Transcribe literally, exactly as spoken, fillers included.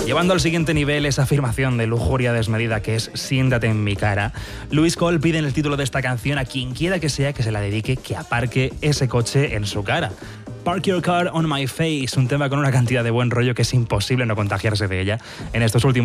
Llevando al siguiente nivel esa afirmación de lujuria desmedida que es siéntate en mi cara, Louis Cole pide en el título de esta canción a quien quiera que sea que se la dedique que aparque ese coche en su cara. Park Your Car on My Face, un tema con una cantidad de buen rollo que es imposible no contagiarse de ella en estos últimos